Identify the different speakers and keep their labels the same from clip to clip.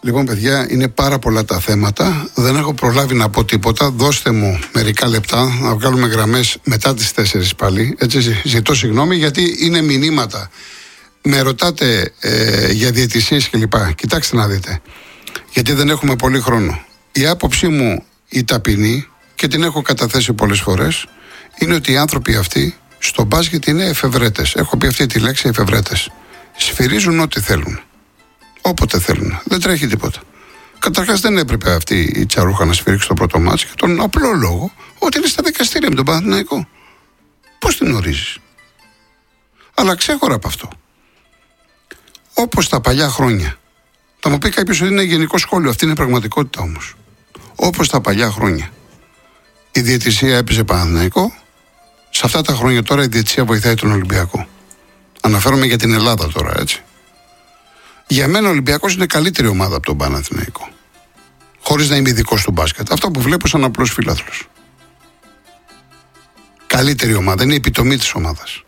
Speaker 1: Λοιπόν, παιδιά, είναι πάρα πολλά τα θέματα. Δεν έχω προλάβει να πω τίποτα. Δώστε μου μερικά λεπτά να βγάλουμε γραμμές μετά τις 4 πάλι. Έτσι, ζητώ συγγνώμη, γιατί είναι μηνύματα. Με ρωτάτε για διαιτησίες κλπ. Κοιτάξτε να δείτε. Γιατί δεν έχουμε πολύ χρόνο. Η άποψή μου, η ταπεινή, και την έχω καταθέσει πολλές φορές, είναι ότι οι άνθρωποι αυτοί στο μπάσκετ είναι εφευρέτες. Έχω πει αυτή τη λέξη, εφευρέτες. Σφυρίζουν ό,τι θέλουν. Όποτε θέλουν. Δεν τρέχει τίποτα. Καταρχάς δεν έπρεπε αυτή η Τσαρούχα να σφυρίξει το πρώτο μάτς για τον απλό λόγο ότι είναι στα δικαστήρια με τον Παναθηναϊκό. Πώς την ορίζεις? Αλλά ξέχωρα από αυτό. Όπως τα παλιά χρόνια. Θα μου πει κάποιος ότι είναι γενικό σχόλιο. Αυτή είναι η πραγματικότητα όμως. Όπως τα παλιά χρόνια. Η διαιτησία έπαιζε Παναθηναϊκό. Σε αυτά τα χρόνια τώρα η διαιτησία βοηθάει τον Ολυμπιακό. Αναφέρομαι για την Ελλάδα τώρα, έτσι. Για μένα ο Ολυμπιακός είναι καλύτερη ομάδα από τον Παναθηναϊκό. Χωρίς να είμαι ειδικός του μπάσκετ. Αυτό που βλέπω σαν απλός φιλάθλος. Καλύτερη ομάδα, είναι η επιτομή της ομάδας.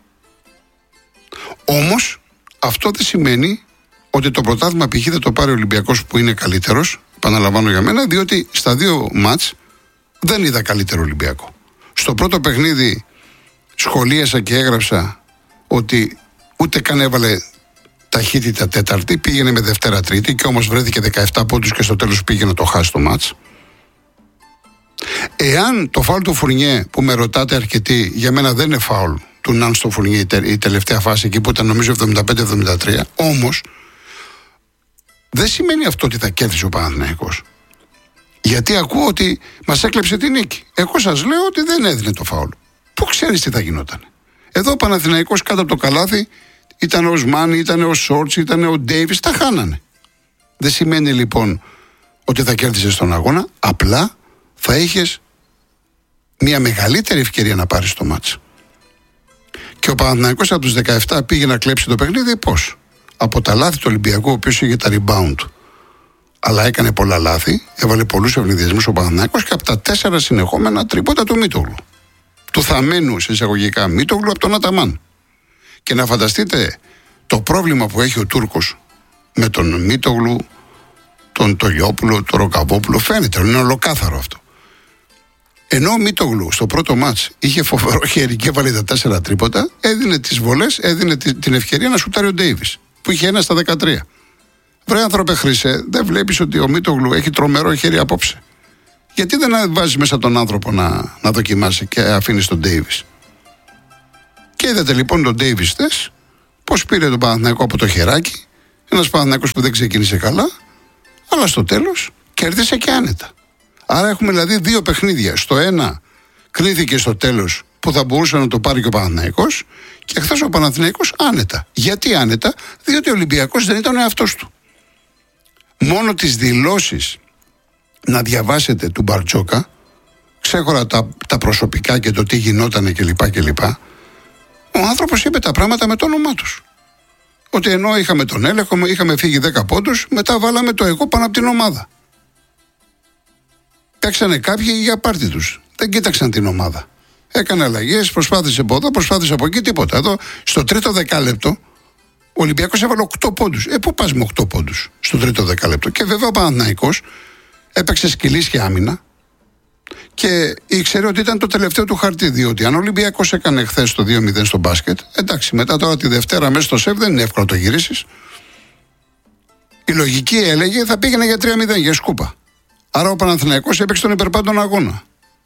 Speaker 1: Όμως, αυτό δεν σημαίνει ότι το πρωτάθλημα π.χ. δεν το πάρει ο Ολυμπιακός που είναι καλύτερος, επαναλαμβάνω για μένα, διότι στα 2 μάτς δεν είδα καλύτερο Ολυμπιακό. Στο πρώτο παιχνίδι σχολίασα και έγραψα ότι ούτε καν έβαλε ταχύτητα τέταρτη, πήγαινε με Δευτέρα Τρίτη και όμως βρέθηκε 17 πόντους και στο τέλος πήγε να το χάσει το μάτς. Εάν το φάουλ του Φουρνιέ που με ρωτάτε αρκετοί, για μένα δεν είναι φάουλ του Ναν στο Φουρνιέ η τελευταία φάση εκεί που ήταν νομίζω 75-73, όμως δεν σημαίνει αυτό ότι θα κέρδισε ο Παναθηναϊκός. Γιατί ακούω ότι μας έκλεψε την νίκη. Εγώ σας λέω ότι δεν έδινε το φάουλ. Πού ξέρεις τι θα γινόταν? Εδώ ο Παναθηναϊκός κάτω από το καλάθι ήταν ο Σμάνι, ήταν ο Σόρτς, ήταν ο Ντέιβις, τα χάνανε. Δεν σημαίνει λοιπόν ότι θα κέρδισες τον αγώνα, απλά θα είχες μια μεγαλύτερη ευκαιρία να πάρεις το μάτς. Και ο Παναθηναϊκός από τους 17 πήγε να κλέψει το παιχνίδι, πώς? Από τα λάθη του Ολυμπιακού, ο οποίος είχε τα rebound, αλλά έκανε πολλά λάθη, έβαλε πολλούς ευνηδιασμούς ο Παναθηναϊκός και από τα 4 συνεχόμενα τρίποτα του Μίτογλου. Του θαμμένου σε εισαγωγικά Μίτογλου από τον Αταμάν. Και να φανταστείτε το πρόβλημα που έχει ο Τούρκος με τον Μίτογλου, τον Τολιόπουλο, τον Ροκαβόπουλο, φαίνεται, είναι ολοκάθαρο αυτό. Ενώ ο Μίτογλου στο πρώτο μάτς είχε φοβερό χέρι και έβαλε τα 4 τρίποτα, έδινε τις βολές, έδινε την ευκαιρία να σουτάρει ο Ντέιβις, που είχε 1 στα 13. Βρε άνθρωπε Χρυσέ, δεν βλέπεις ότι ο Μίτογλου έχει τρομερό χέρι απόψε? Γιατί δεν βάζεις μέσα τον άνθρωπο να δοκιμάσει και αφήνεις τον Ντέιβις? Και είδατε λοιπόν τον Ντέιβις θες, πώς πήρε τον Παναθηναϊκό από το χεράκι, ένας Παναθηναϊκός που δεν ξεκίνησε καλά, αλλά στο τέλος κέρδισε και άνετα. Άρα έχουμε δηλαδή 2 παιχνίδια. Στο ένα κρίθηκε στο τέλος που θα μπορούσε να το πάρει και ο Παναθηναϊκός, και χθες ο Παναθηναϊκός άνετα. Γιατί άνετα? Διότι ο Ολυμπιακός δεν ήταν ο εαυτός του. Μόνο τις δηλώσεις να διαβάσετε του Μπαρτζόκα, ξέχωρα τα προσωπικά και το τι γινότανε κλπ. Ο άνθρωπος είπε τα πράγματα με το όνομά τους. Ότι ενώ είχαμε τον έλεγχο, είχαμε φύγει 10 πόντους, μετά βάλαμε το εγώ πάνω από την ομάδα. Παίξανε κάποιοι για πάρτι τους. Δεν κοίταξαν την ομάδα. Έκανε αλλαγές, προσπάθησε από εδώ, προσπάθησε από εκεί, τίποτα. Εδώ, στο τρίτο δεκάλεπτο, ο Ολυμπιακός έβαλε 8 πόντους. Πού πας με 8 πόντους στο τρίτο δεκάλεπτο? Και βέβαια ο Παναθηναϊκός έπαιξε σκυλίσια άμυνα και ήξερε ότι ήταν το τελευταίο του χαρτί. Διότι αν ο Ολυμπιακός έκανε χθες το 2-0 στο μπάσκετ, εντάξει, μετά τώρα τη Δευτέρα μέσα στο σεφ δεν είναι εύκολο να το γυρίσεις. Η λογική έλεγε θα πήγαινε για 3-0, για σκούπα. Άρα ο Παναθηναϊκός έπαιξε τον υπερπάντων αγώνα.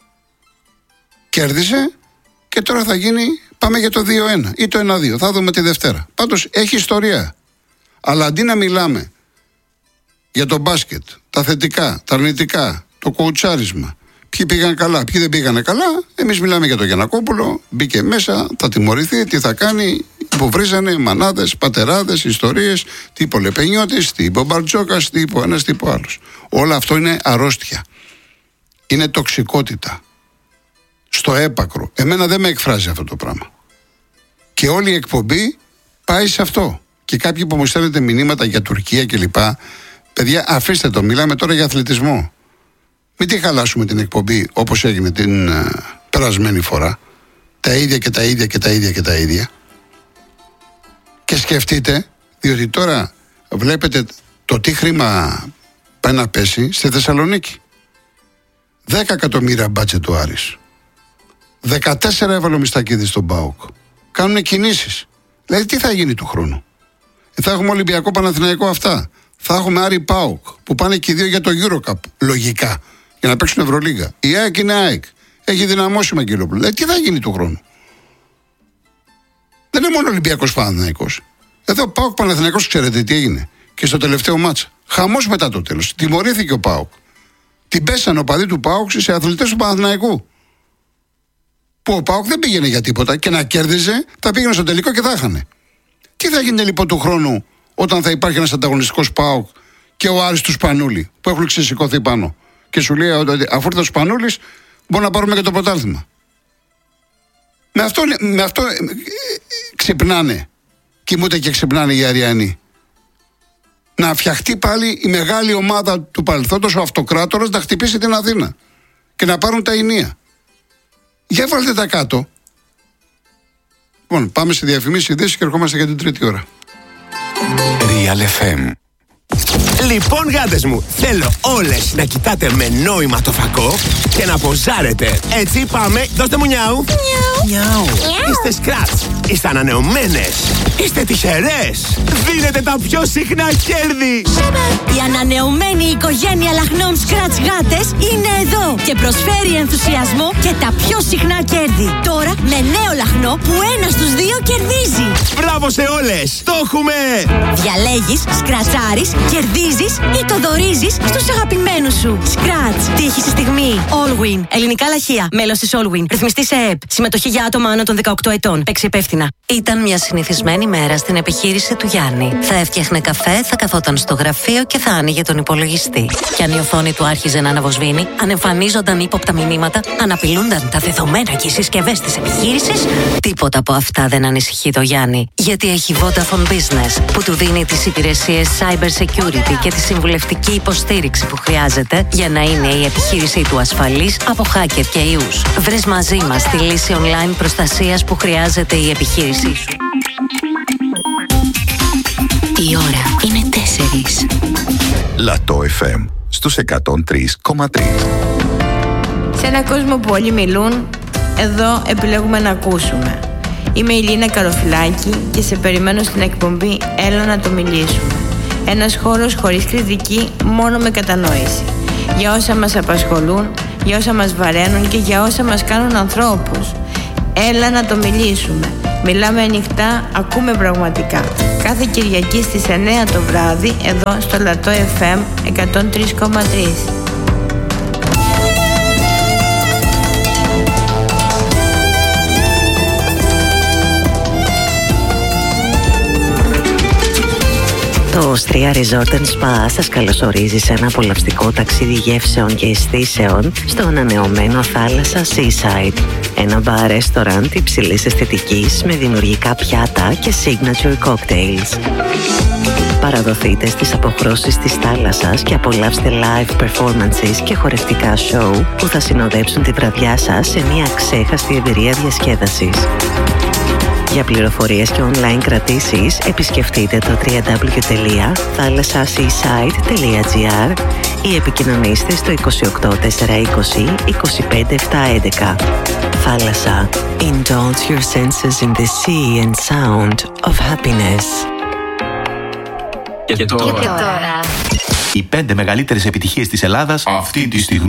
Speaker 1: Κέρδισε και τώρα θα γίνει, πάμε για το 2-1 ή το 1-2. Θα δούμε τη Δευτέρα. Πάντως έχει ιστορία. Αλλά αντί να μιλάμε για το μπάσκετ, τα θετικά, τα αρνητικά, το κοουτσάρισμα, ποιοι πήγαν καλά, ποιοι δεν πήγαν καλά, εμείς μιλάμε για τον Γιαννακόπουλο, μπήκε μέσα, θα τιμωρηθεί, τι θα κάνει, που βρίζανε μανάδες, πατεράδες, ιστορίες, τι είπε ο Λεπενιώτης, τι είπε ο Μπαρτζόκας, τι είπε ο ένας, τι είπε ο άλλος. Όλο αυτό είναι αρρώστια. Είναι τοξικότητα. Στο έπακρο. Εμένα δεν με εκφράζει αυτό το πράγμα. Και όλη η εκπομπή πάει σε αυτό. Και κάποιοι που μου στέλνετε μηνύματα για Τουρκία κλπ. Παιδιά, αφήστε το. Μιλάμε τώρα για αθλητισμό. Μην τη χαλάσουμε την εκπομπή όπως έγινε την περασμένη φορά. Τα ίδια και τα ίδια και τα ίδια και τα ίδια. Και σκεφτείτε, διότι τώρα βλέπετε το τι χρήμα πάει να πέσει στη Θεσσαλονίκη. 10 εκατομμύρια μπάτζετ του Άρης. 14 έβαλε ο Μιστακίδης στον ΠΑΟΚ. Κάνουν κινήσεις. Δηλαδή τι θα γίνει του χρόνου? Θα έχουμε Ολυμπιακό Παναθηναϊκό αυτά. Θα έχουμε Άρη ΠΑΟΚ που πάνε και οι δύο για το EuroCup. Λογικά. Για να παίξουν Ευρωλίγα. Η ΑΕΚ είναι ΑΕΚ. Έχει δυναμώσει με Αγγελόπουλο. Δηλαδή τι θα γίνει του χρόνου? Δεν είναι μόνο Ολυμπιακός Παναθηναϊκός. Εδώ ΠΑΟΚ Παναθηναϊκός, ξέρετε τι έγινε? Και στο τελευταίο μάτσα. Χαμός μετά το τέλος. Τιμωρήθηκε ο ΠΑΟΚ. Την πέσανε ο παδί του ΠΑΟΚ σε αθλητές του Παναθηναϊκού. Που ο ΠΑΟΚ δεν πήγαινε για τίποτα και να κέρδιζε, θα πήγαινε στο τελικό και θα έχανε. Τι θα γίνει λοιπόν του χρόνου όταν θα υπάρχει ένας ανταγωνιστικός ΠΑΟΚ και ο Άρης του Σπανούλη που έχουν ξεσηκωθεί πάνω? Και σου λέει ότι αφού ήρθε ο Σπανούλης, μπορούμε να πάρουμε και το πρωτάθλημα. Με αυτό ξυπνάνε. Κοιμούνται και ξυπνάνε οι Αριανοί. Να φτιαχτεί πάλι η μεγάλη ομάδα του παρελθόντος, ο αυτοκράτορας, να χτυπήσει την Αθήνα και να πάρουν τα ηνία. Για βάλτε τα κάτω. Λοιπόν, πάμε σε διαφημίσεις, ειδήσεις και ερχόμαστε για την τρίτη ώρα.
Speaker 2: Real FM. Λοιπόν, γάτες μου, θέλω όλες να κοιτάτε με νόημα το φακό και να ποζάρετε. Έτσι, πάμε, δώστε μου νιάου. Νιάου. Είστε σκράτς, είστε ανανεωμένες, είστε τυχερές. Δίνετε τα πιο συχνά κέρδη.
Speaker 3: Η ανανεωμένη οικογένεια λαχνών Scratch γάτες είναι εδώ και προσφέρει ενθουσιασμό και τα πιο συχνά κέρδη. Τώρα με νέο λαχνό που ένας στους δύο κερδίζει.
Speaker 2: Μπράβο σε όλες, το έχουμε.
Speaker 3: Διαλέγεις, σκρατσάρεις, κερδίζεις ή το δωρίζεις στους αγαπημένους σου. Scratch. Τύχη στη στιγμή. Allwin. Ελληνικά λαχεία. Μέλος της Allwin. Ρυθμιστή σε ΕΕΠ. Συμμετοχή για άτομα άνω των 18 ετών. Παίξει υπεύθυνα.
Speaker 4: Ήταν μια συνηθισμένη μέρα στην επιχείρηση του Γιάννη. Θα έφτιαχνε καφέ, θα καθόταν στο γραφείο και θα άνοιγε τον υπολογιστή. Και αν η οθόνη του άρχιζε να αναβοσβήνει, αν εμφανίζονταν ύποπτα μηνύματα, αν απειλούνταν τα δεδομένα και οι συσκευές της επιχείρησης, τίποτα από αυτά δεν ανησυχεί το Γιάννη. Γιατί έχει Vodafone Business που του δίνει τις υπηρεσίες cyber security και τη συμβουλευτική υποστήριξη που χρειάζεται για να είναι η επιχείρησή του ασφαλής από hacker και ιούς. Βρες μαζί μας τη λύση online προστασίας που χρειάζεται η επιχείρησή σου. Η ώρα είναι 4.
Speaker 2: Λατό FM στους 103,3.
Speaker 5: Σε έναν κόσμο που όλοι μιλούν, εδώ επιλέγουμε να ακούσουμε. Είμαι η Λίνα Καροφυλάκη και σε περιμένω στην εκπομπή «Έλα να το μιλήσουμε». Ένας χώρος χωρίς κριτική, μόνο με κατανόηση. Για όσα μας απασχολούν, για όσα μας βαραίνουν και για όσα μας κάνουν ανθρώπους. Έλα να το μιλήσουμε. Μιλάμε ανοιχτά, ακούμε πραγματικά. Κάθε Κυριακή στις 9 το βράδυ, εδώ στο Λατό FM 103,3.
Speaker 4: Το Austria Resort & Spa σας καλωσορίζει σε ένα απολαυστικό ταξίδι γεύσεων και αισθήσεων στο ανανεωμένο θάλασσα Seaside. Ένα μπαρ-ρεστοραντ υψηλής αισθητικής με δημιουργικά πιάτα και signature cocktails. Παραδοθείτε στις αποχρώσεις της θάλασσας και απολαύστε live performances και χορευτικά show που θα συνοδέψουν τη βραδιά σας σε μια αξέχαστη εμπειρία διασκέδασης. Για πληροφορίες και online κρατήσεις επισκεφτείτε το www.thalassaseaside.gr ή επικοινωνήστε στο 28 420 25 711. Θάλασσα. Indulge your senses in the sea and sound of happiness.
Speaker 6: Και τώρα. Οι 5 μεγαλύτερες επιτυχίες της Ελλάδας αυτή τη στιγμή.